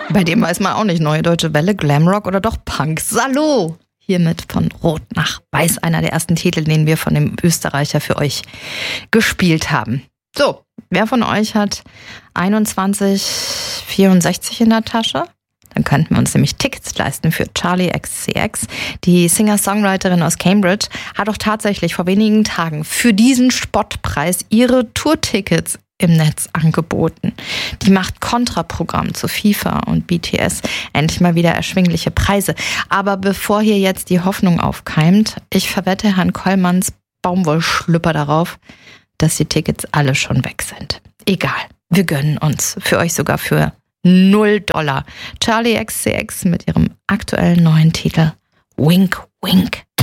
Bei dem weiß man auch nicht, Neue Deutsche Welle, Glamrock oder doch Punk. Salo! Hiermit von Rot nach Weiß, einer der ersten Titel, den wir von dem Österreicher für euch gespielt haben. So, wer von euch hat 21,64 in der Tasche? Dann könnten wir uns nämlich Tickets leisten für Charli XCX. Die Singer-Songwriterin aus Cambridge hat auch tatsächlich vor wenigen Tagen für diesen Spottpreis ihre Tourtickets im Netz angeboten. Die macht Kontraprogramm zu FIFA und BTS. Endlich mal wieder erschwingliche Preise. Aber bevor hier jetzt die Hoffnung aufkeimt, ich verwette Herrn Kollmanns Baumwollschlüpper darauf, dass die Tickets alle schon weg sind. Egal, wir gönnen uns. Für euch sogar für $0. Charli XCX mit ihrem aktuellen neuen Titel Wink Wink.